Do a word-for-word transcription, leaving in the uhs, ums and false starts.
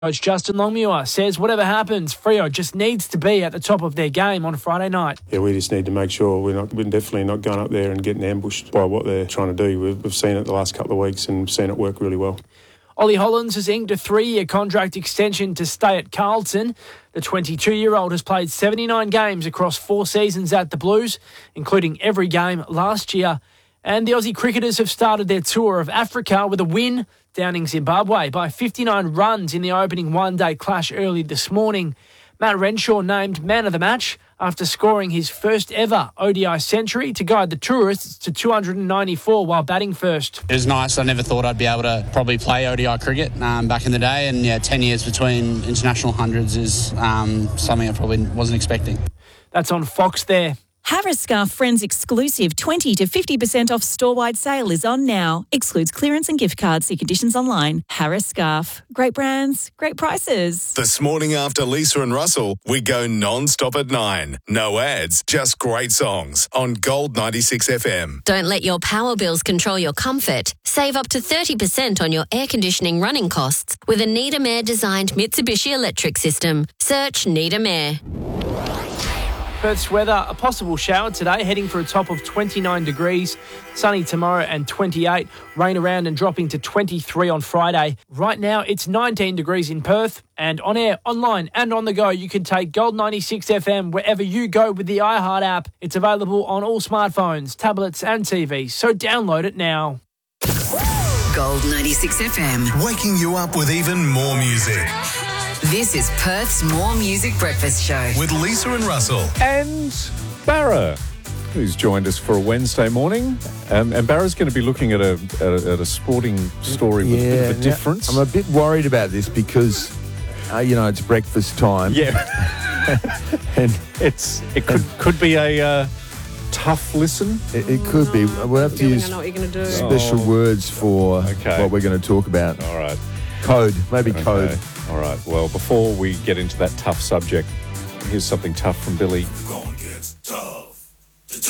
Coach Justin Longmuir says whatever happens, Freo just needs to be at the top of their game on Friday night. Yeah, we just need to make sure we're not, we're definitely not going up there and getting ambushed by what they're trying to do. We've, we've seen it the last couple of weeks and seen it work really well. Ollie Hollands has inked a three-year contract extension to stay at Carlton. The twenty-two-year-old has played seventy-nine games across four seasons at the Blues, including every game last year. And the Aussie cricketers have started their tour of Africa with a win down in Zimbabwe by fifty-nine runs in the opening one-day clash early this morning. Matt Renshaw named man of the match after scoring his first ever O D I century to guide the tourists to two hundred ninety-four while batting first. It was nice. I never thought I'd be able to probably play O D I cricket um, back in the day, and yeah, ten years between international hundreds is um, something I probably wasn't expecting. That's on Fox there. Harris Scarf Friends exclusive twenty to fifty percent off store-wide sale is on now. Excludes clearance and gift cards. See conditions online. Harris Scarf. Great brands, great prices. This morning after Lisa and Russell, we go non-stop at nine. No ads, just great songs on Gold ninety-six F M. Don't let your power bills control your comfort. Save up to thirty percent on your air conditioning running costs with a Needham Air-designed Mitsubishi electric system. Search Needham Air. Perth's weather, a possible shower today, heading for a top of twenty-nine degrees. Sunny tomorrow and twenty-eight. Rain around and dropping to twenty-three on Friday. Right now, it's nineteen degrees in Perth. And on air, online and on the go, you can take Gold ninety-six F M wherever you go with the iHeart app. It's available on all smartphones, tablets and T Vs, so download it now. Gold ninety-six F M. Waking you up with even more music. This is Perth's More Music Breakfast Show. With Lisa and Russell. And Barra, who's joined us for a Wednesday morning. Um, and Barra's going to be looking at a, at a, at a sporting story with yeah, a bit of a difference. I'm a bit worried about this because, uh, you know, it's breakfast time. Yeah. and it's it could could be a uh, tough listen. It, it could be. We'll have to use special Oh. words for Okay. what we're going to talk about. All right. Code, maybe Okay. code. All right. Well, before we get into that tough subject, here's something tough from Billy. Gonna get tough.